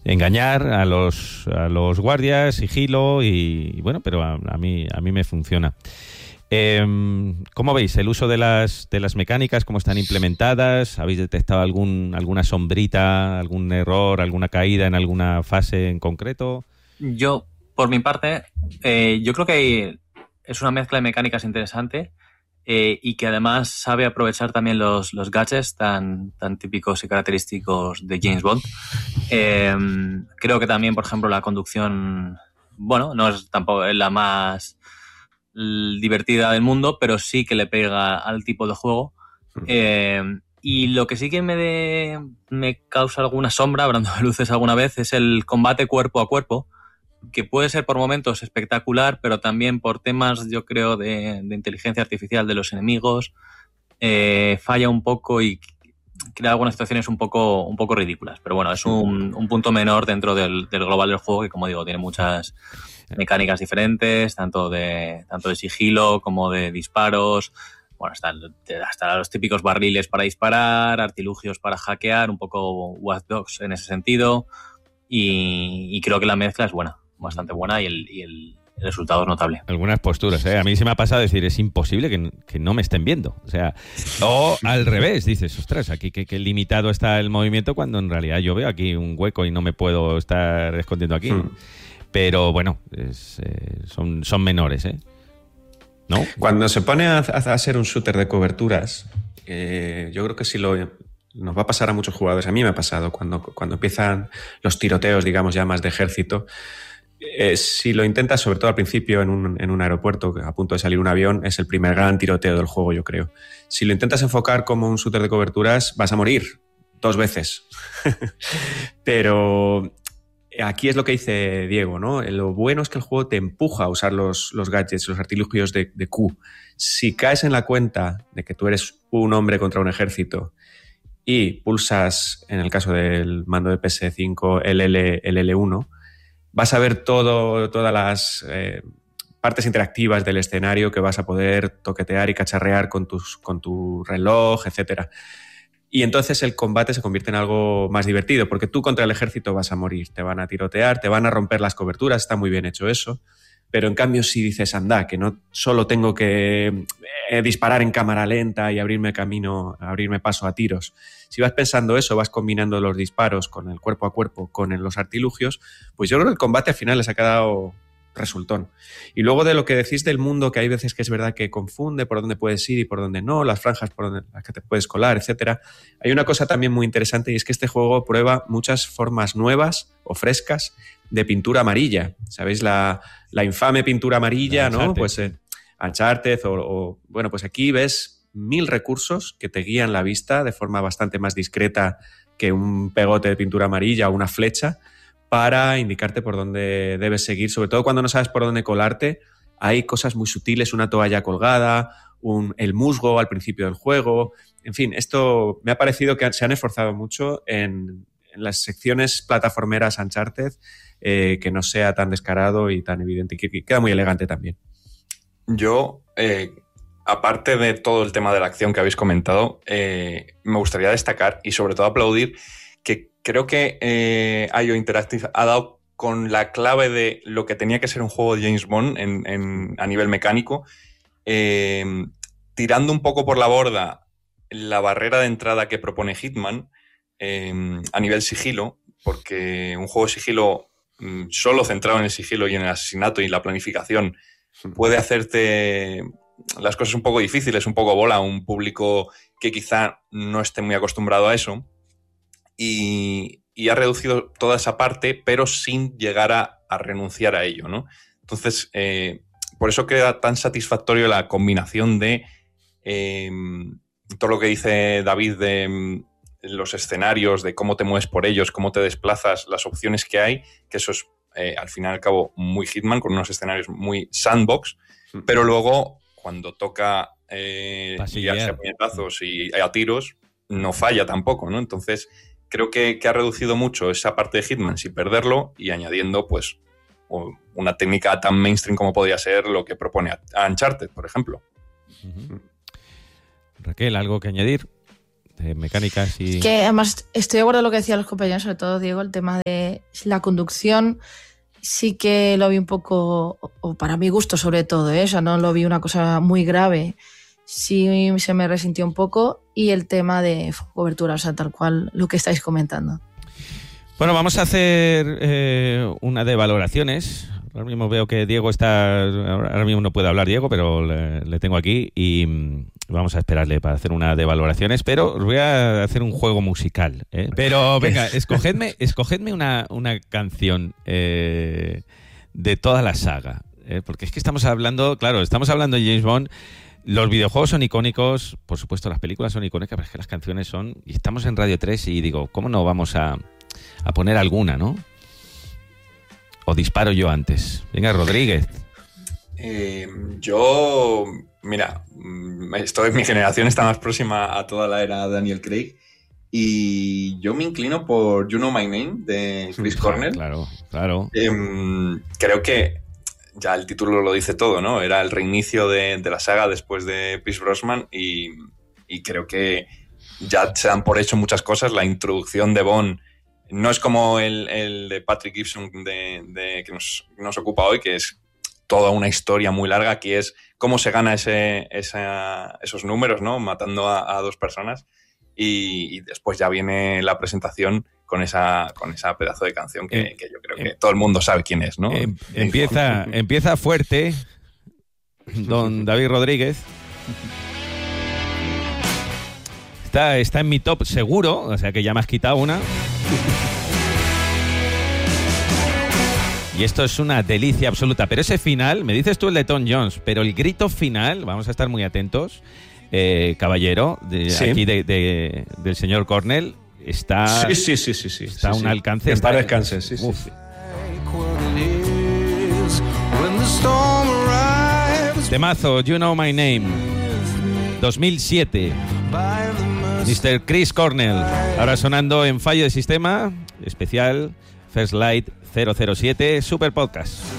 engañar a los guardias, sigilo y bueno, pero a mí me funciona. ¿Cómo veis el uso de las mecánicas? ¿Cómo están implementadas? ¿Habéis detectado alguna sombrita, algún error, alguna caída en alguna fase en concreto? Yo, por mi parte, yo creo que es una mezcla de mecánicas interesante y que además sabe aprovechar también los gadgets tan típicos y característicos de James Bond. Creo que también, por ejemplo, la conducción, bueno, no es tampoco la más divertida del mundo, pero sí que le pega al tipo de juego. Y lo que sí que me causa alguna sombra, hablando de luces alguna vez, es el combate cuerpo a cuerpo, que puede ser por momentos espectacular, pero también por temas, yo creo, de inteligencia artificial de los enemigos, falla un poco y crea algunas situaciones un poco ridículas. Pero bueno, es un punto menor dentro del global del juego que, como digo, tiene muchas mecánicas diferentes, tanto de sigilo como de disparos. Bueno, hasta los típicos barriles para disparar, artilugios para hackear, un poco Watch Dogs en ese sentido. Y creo que la mezcla es buena, bastante buena, y el resultado es notable. Algunas posturas, ¿eh? A mí se me ha pasado decir, es imposible que no me estén viendo. O sea, o al revés, dices, ostras, aquí que limitado está el movimiento cuando en realidad yo veo aquí un hueco y no me puedo estar escondiendo aquí. Pero bueno, son menores, ¿eh? ¿No? Cuando se pone a ser un shooter de coberturas, yo creo que nos va a pasar a muchos jugadores. A mí me ha pasado cuando empiezan los tiroteos, digamos, ya más de ejército. Si lo intentas, sobre todo al principio en un aeropuerto, a punto de salir un avión, es el primer gran tiroteo del juego, yo creo. Si lo intentas enfocar como un shooter de coberturas, vas a morir 2 veces. Pero aquí es lo que dice Diego, ¿no? Lo bueno es que el juego te empuja a usar los gadgets, los artilugios de Q. Si caes en la cuenta de que tú eres un hombre contra un ejército y pulsas, en el caso del mando de PS5, el L1, vas a ver todas las partes interactivas del escenario que vas a poder toquetear y cacharrear con tu reloj, etcétera. Y entonces el combate se convierte en algo más divertido, porque tú contra el ejército vas a morir, te van a tirotear, te van a romper las coberturas, está muy bien hecho eso. Pero en cambio si dices, anda, que no solo tengo que disparar en cámara lenta y abrirme paso a tiros. Si vas pensando eso, vas combinando los disparos con el cuerpo a cuerpo, con los artilugios, pues yo creo que el combate al final les ha quedado resultón. Y luego de lo que decís del mundo, que hay veces que es verdad que confunde por dónde puedes ir y por dónde no, las franjas por las que te puedes colar, etcétera. Hay una cosa también muy interesante y es que este juego prueba muchas formas nuevas o frescas de pintura amarilla. ¿Sabéis? La infame pintura amarilla, ¿no? Pues Uncharted bueno, pues aquí ves 1000 recursos que te guían la vista de forma bastante más discreta que un pegote de pintura amarilla o una flecha para indicarte por dónde debes seguir. Sobre todo cuando no sabes por dónde colarte, hay cosas muy sutiles, una toalla colgada, el musgo al principio del juego. En fin, esto me ha parecido que se han esforzado mucho en las secciones plataformeras Uncharted, que no sea tan descarado y tan evidente, que queda muy elegante también. Yo, aparte de todo el tema de la acción que habéis comentado, me gustaría destacar y sobre todo aplaudir que creo que IO Interactive ha dado con la clave de lo que tenía que ser un juego de James Bond a nivel mecánico, tirando un poco por la borda la barrera de entrada que propone Hitman a nivel sigilo, porque un juego de sigilo solo centrado en el sigilo y en el asesinato y la planificación puede hacerte las cosas un poco difíciles, un poco bola a un público que quizá no esté muy acostumbrado a eso, y ha reducido toda esa parte, pero sin llegar a renunciar a ello, ¿no? Entonces, por eso queda tan satisfactorio la combinación de todo lo que dice David de los escenarios, de cómo te mueves por ellos, cómo te desplazas, las opciones que hay, que eso es al fin y al cabo muy Hitman, con unos escenarios muy sandbox, pero luego cuando toca liarse a puñetazos y a tiros, no falla tampoco, ¿no? Entonces creo que ha reducido mucho esa parte de Hitman sin perderlo y añadiendo pues una técnica tan mainstream como podría ser lo que propone a Uncharted, por ejemplo. Raquel, ¿algo que añadir? de mecánicas y... Que además estoy de acuerdo con lo que decían los compañeros, sobre todo Diego, el tema de la conducción. Sí que lo vi un poco, o para mi gusto sobre todo, o sea, no lo vi una cosa muy grave. Sí se me resintió un poco, y el tema de cobertura, o sea, tal cual lo que estáis comentando. Bueno, vamos a hacer una de valoraciones. Ahora mismo veo que Diego está... Ahora mismo no puede hablar Diego, pero le tengo aquí y vamos a esperarle para hacer una de valoraciones, pero os voy a hacer un juego musical. Pero venga, escogedme una canción de toda la saga. Porque es que estamos hablando de James Bond. Los videojuegos son icónicos, por supuesto las películas son icónicas, pero es que las canciones son... Y estamos en Radio 3 y digo, ¿cómo no vamos a poner alguna, no? ¿O disparo yo antes? Venga, Rodríguez. Yo, mira, mi generación está más próxima a toda la era Daniel Craig, y yo me inclino por You Know My Name de Chris Cornell. Claro. Creo que ya el título lo dice todo, ¿no? Era el reinicio de la saga después de Pierce Brosnan, y creo que ya se dan por hecho muchas cosas. La introducción de Bond no es como el de Patrick Gibson que nos ocupa hoy, que es toda una historia muy larga. Aquí es cómo se gana esos números, ¿no? Matando a 2 personas, y después ya viene la presentación con esa pedazo de canción que yo creo que todo el mundo sabe quién es, ¿no? Empieza fuerte, don David Rodríguez. Está en mi top seguro, o sea que ya me has quitado una. Y esto es una delicia absoluta. Pero ese final, me dices tú el de Tom Jones, pero el grito final, vamos a estar muy atentos, caballero, sí. Aquí del señor Cornell, está... Sí. Está a un alcance... En paz descanse, sí. Temazo, You Know My Name, 2007. Mr. Chris Cornell, ahora sonando en Fallo de Sistema, especial First Light 007 Super Podcast.